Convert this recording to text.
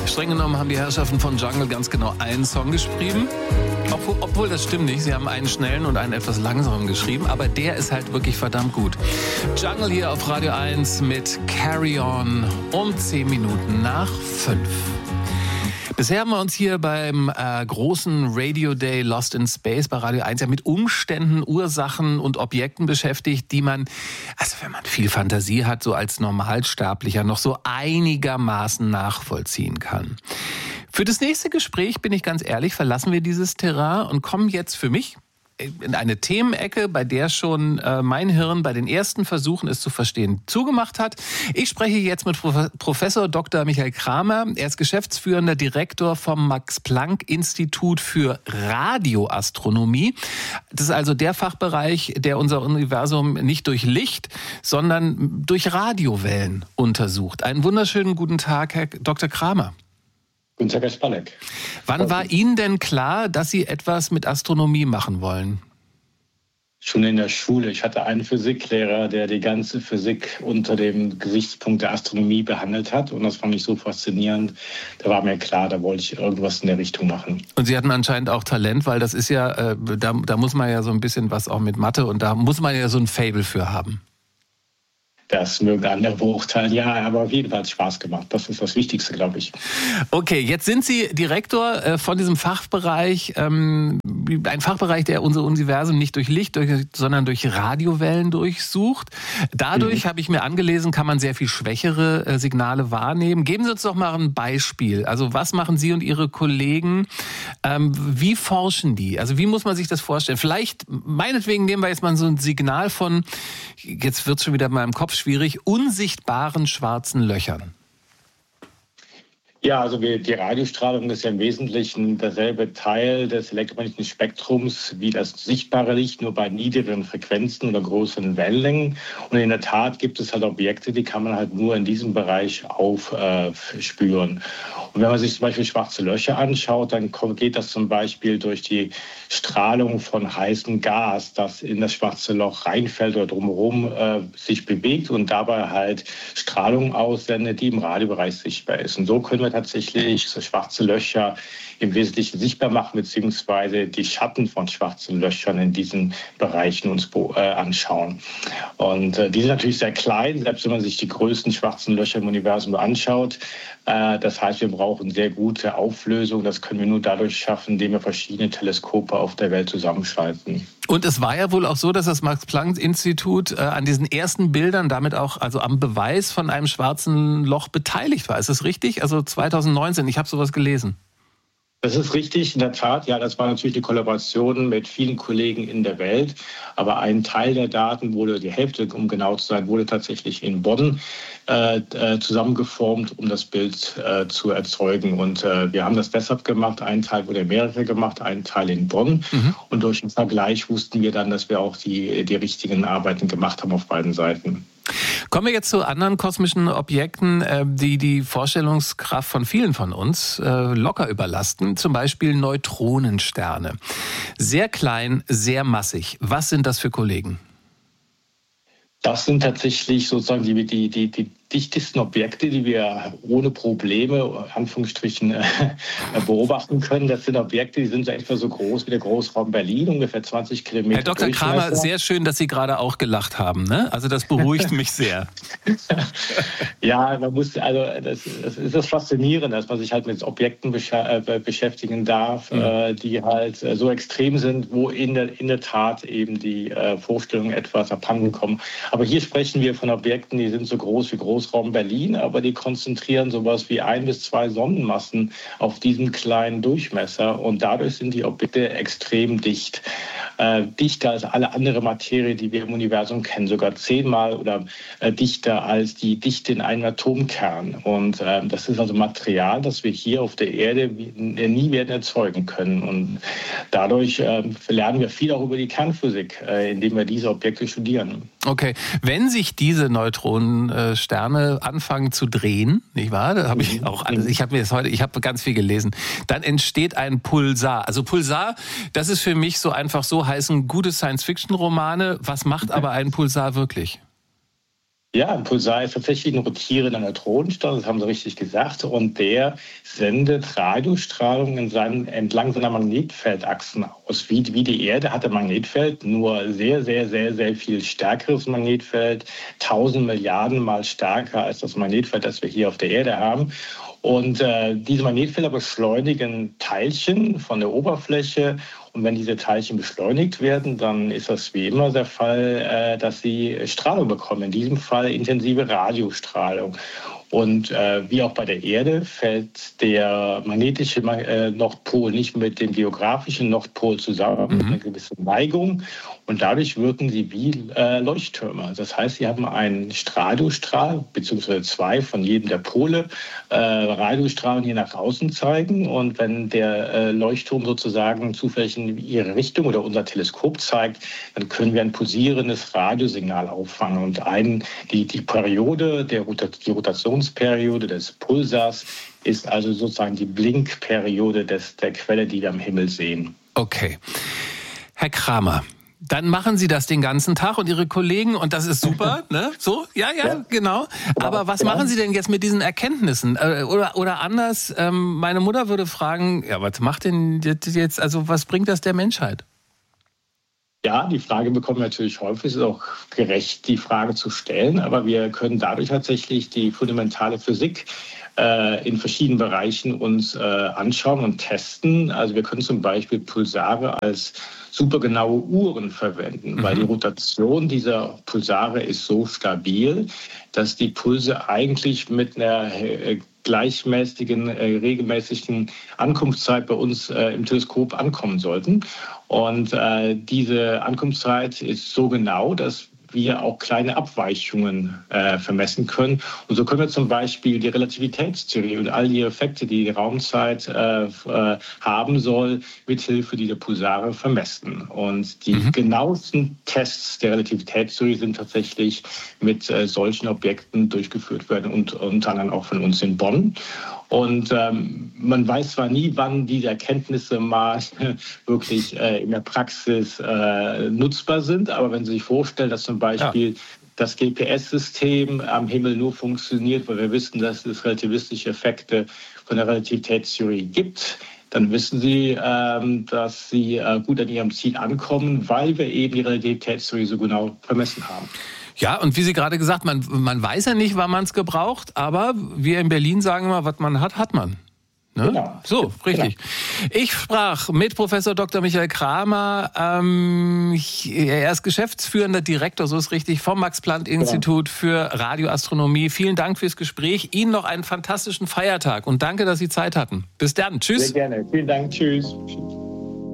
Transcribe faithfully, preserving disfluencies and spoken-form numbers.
Streng genommen haben die Herrschaften von Jungle ganz genau einen Song geschrieben. Obwohl, obwohl, das stimmt nicht. Sie haben einen schnellen und einen etwas langsamen geschrieben. Aber der ist halt wirklich verdammt gut. Jungle hier auf Radio eins mit Carry On um zehn Minuten nach fünf. Bisher haben wir uns hier beim äh, großen Radio Day Lost in Space bei Radio eins ja mit Umständen, Ursachen und Objekten beschäftigt, die man, also wenn man viel Fantasie hat, so als Normalsterblicher noch so einigermaßen nachvollziehen kann. Für das nächste Gespräch, bin ich ganz ehrlich, verlassen wir dieses Terrain und kommen jetzt für mich in eine Themenecke, bei der schon äh, mein Hirn bei den ersten Versuchen, es zu verstehen, zugemacht hat. Ich spreche jetzt mit Prof- Professor Doktor Michael Kramer. Er ist geschäftsführender Direktor vom Max-Planck-Institut für Radioastronomie. Das ist also der Fachbereich, der unser Universum nicht durch Licht, sondern durch Radiowellen untersucht. Einen wunderschönen guten Tag, Herr Doktor Kramer. Guten Tag, Herr Spanek. Wann war Ihnen denn klar, dass Sie etwas mit Astronomie machen wollen? Schon in der Schule. Ich hatte einen Physiklehrer, der die ganze Physik unter dem Gesichtspunkt der Astronomie behandelt hat. Und das fand ich so faszinierend. Da war mir klar, da wollte ich irgendwas in der Richtung machen. Und Sie hatten anscheinend auch Talent, weil das ist ja, äh, da, da muss man ja so ein bisschen was auch mit Mathe und da muss man ja so ein Faible für haben. Das mögen andere beurteilen. Ja, aber auf jeden Fall hat es Spaß gemacht. Das ist das Wichtigste, glaube ich. Okay, jetzt sind Sie Direktor äh, von diesem Fachbereich, ähm, ein Fachbereich, der unser Universum nicht durch Licht, durch, sondern durch Radiowellen durchsucht. Dadurch, mhm. habe ich mir angelesen, kann man sehr viel schwächere äh, Signale wahrnehmen. Geben Sie uns doch mal ein Beispiel. Also was machen Sie und Ihre Kollegen? Ähm, wie forschen die? Also wie muss man sich das vorstellen? Vielleicht, meinetwegen nehmen wir jetzt mal so ein Signal von, jetzt wird es schon wieder in meinem Kopf schwierig, unsichtbaren schwarzen Löchern. Ja, also wir, die Radiostrahlung ist ja im Wesentlichen derselbe Teil des elektromagnetischen Spektrums wie das sichtbare Licht, nur bei niedrigeren Frequenzen oder größeren Wellenlängen. Und in der Tat gibt es halt Objekte, die kann man halt nur in diesem Bereich aufspüren. Äh, Und wenn man sich zum Beispiel schwarze Löcher anschaut, dann geht das zum Beispiel durch die Strahlung von heißem Gas, das in das schwarze Loch reinfällt oder drumherum äh, sich bewegt und dabei halt Strahlung aussendet, die im Radiobereich sichtbar ist. Und so können wir tatsächlich so schwarze Löcher im Wesentlichen sichtbar machen, beziehungsweise die Schatten von schwarzen Löchern in diesen Bereichen uns äh, anschauen. Und äh, die sind natürlich sehr klein, selbst wenn man sich die größten schwarzen Löcher im Universum anschaut. Äh, das heißt, wir brauchen sehr gute Auflösung. Das können wir nur dadurch schaffen, indem wir verschiedene Teleskope auf der Welt zusammenschalten. Und es war ja wohl auch so, dass das Max-Planck-Institut äh, an diesen ersten Bildern, damit auch also am Beweis von einem schwarzen Loch beteiligt war. Ist das richtig? Also zwanzig neunzehn, ich habe sowas gelesen. Das ist richtig, in der Tat. Ja, das war natürlich eine Kollaboration mit vielen Kollegen in der Welt. Aber ein Teil der Daten wurde, die Hälfte, um genau zu sein, wurde tatsächlich in Bonn äh, zusammengeformt, um das Bild äh, zu erzeugen. Und äh, wir haben das deshalb gemacht. Ein Teil wurde in Amerika gemacht, ein Teil in Bonn. Mhm. Und durch den Vergleich wussten wir dann, dass wir auch die, die richtigen Arbeiten gemacht haben auf beiden Seiten. Kommen wir jetzt zu anderen kosmischen Objekten, die die Vorstellungskraft von vielen von uns locker überlasten. Zum Beispiel Neutronensterne. Sehr klein, sehr massig. Was sind das für Kollegen? Das sind tatsächlich sozusagen die, die, die, die dichtesten Objekte, die wir ohne Probleme, Anführungsstrichen, äh, beobachten können. Das sind Objekte, die sind so etwa so groß wie der Großraum Berlin, ungefähr zwanzig Kilometer. Herr Doktor Kramer, sehr schön, dass Sie gerade auch gelacht haben, ne? Also das beruhigt mich sehr. Ja, man muss, also das, das ist das Faszinierende, dass man sich halt mit Objekten beschäftigen darf, mhm. äh, die halt so extrem sind, wo in der, in der Tat eben die äh, Vorstellungen etwas abhanden kommen. Aber hier sprechen wir von Objekten, die sind so groß wie Großraum Berlin, aber die konzentrieren sowas wie ein bis zwei Sonnenmassen auf diesen kleinen Durchmesser und dadurch sind die Objekte extrem dicht. Äh, dichter als alle andere Materie, die wir im Universum kennen, sogar zehnmal oder äh, dichter als die Dichte in einem Atomkern. Und äh, das ist also Material, das wir hier auf der Erde nie werden erzeugen können. Und dadurch äh, lernen wir viel auch über die Kernphysik, äh, indem wir diese Objekte studieren. Okay, wenn sich diese Neutronensterne anfangen zu drehen, nicht wahr? Da habe ich auch alles. Ich habe mir das heute, ich habe ganz viel gelesen. Dann entsteht ein Pulsar. Also Pulsar, das ist für mich so einfach so heißen gute Science-Fiction-Romane. Was macht aber ein Pulsar wirklich? Ja, ein Pulsar ist tatsächlich ein rotierender Neutronenstern, das haben Sie richtig gesagt. Und der sendet Radiostrahlung in seinen, entlang seiner Magnetfeldachsen aus. Wie, wie die Erde hat ein Magnetfeld, nur sehr, sehr, sehr, sehr viel stärkeres Magnetfeld. Tausend Milliarden Mal stärker als das Magnetfeld, das wir hier auf der Erde haben. Und äh, diese Magnetfelder beschleunigen Teilchen von der Oberfläche. Und wenn diese Teilchen beschleunigt werden, dann ist das wie immer der Fall, äh, dass sie Strahlung bekommen. In diesem Fall intensive Radiostrahlung. Und äh, wie auch bei der Erde fällt der magnetische äh, Nordpol nicht mit dem geografischen Nordpol zusammen, mhm. mit einer gewissen Neigung. Und dadurch wirken sie wie äh, Leuchttürme. Das heißt, sie haben einen Radiostrahl, beziehungsweise zwei von jedem der Pole, äh, Radiostrahlen, die nach außen zeigen. Und wenn der äh, Leuchtturm sozusagen zufällig in ihre Richtung oder unser Teleskop zeigt, dann können wir ein pulsierendes Radiosignal auffangen. Und ein, die, die Periode, der Rotat- die Rotationsperiode des Pulsars ist also sozusagen die Blinkperiode des, der Quelle, die wir am Himmel sehen. Okay. Herr Kramer, dann machen Sie das den ganzen Tag und Ihre Kollegen und das ist super, ne? So, ja, ja, ja. genau. Aber was machen Sie denn jetzt mit diesen Erkenntnissen? Oder, oder anders, ähm, meine Mutter würde fragen, ja, was macht denn jetzt, also was bringt das der Menschheit? Ja, die Frage bekommen wir natürlich häufig. Es ist auch gerecht, die Frage zu stellen. Aber wir können dadurch tatsächlich die fundamentale Physik äh, in verschiedenen Bereichen uns äh, anschauen und testen. Also wir können zum Beispiel Pulsare als supergenaue Uhren verwenden, mhm. weil die Rotation dieser Pulsare ist so stabil, dass die Pulse eigentlich mit einer äh, gleichmäßigen, äh, regelmäßigen Ankunftszeit bei uns äh, im Teleskop ankommen sollten. Und äh, diese Ankunftszeit ist so genau, dass wir auch kleine Abweichungen äh, vermessen können. Und so können wir zum Beispiel die Relativitätstheorie und all die Effekte, die die Raumzeit äh, äh, haben soll, mithilfe dieser Pulsare vermessen. Und die mhm. genauesten Tests der Relativitätstheorie sind tatsächlich mit äh, solchen Objekten durchgeführt werden und unter anderem auch von uns in Bonn. Und ähm, man weiß zwar nie, wann diese Erkenntnisse mal wirklich äh, in der Praxis äh, nutzbar sind, aber wenn Sie sich vorstellen, dass zum Beispiel ja. das G P S-System am Himmel nur funktioniert, weil wir wissen, dass es relativistische Effekte von der Relativitätstheorie gibt, dann wissen Sie, ähm, dass Sie äh, gut an Ihrem Ziel ankommen, weil wir eben die Relativitätstheorie so genau vermessen haben. Ja, und wie Sie gerade gesagt, man, man weiß ja nicht, wann man es gebraucht, aber wir in Berlin sagen immer, was man hat, hat man. Ne? Genau. So, richtig. Genau. Ich sprach mit Professor Doktor Michael Kramer. Ähm, er ist geschäftsführender Direktor, so ist richtig, vom Max-Planck-Institut genau. für Radioastronomie. Vielen Dank fürs Gespräch. Ihnen noch einen fantastischen Feiertag und danke, dass Sie Zeit hatten. Bis dann. Tschüss. Sehr gerne. Vielen Dank. Tschüss.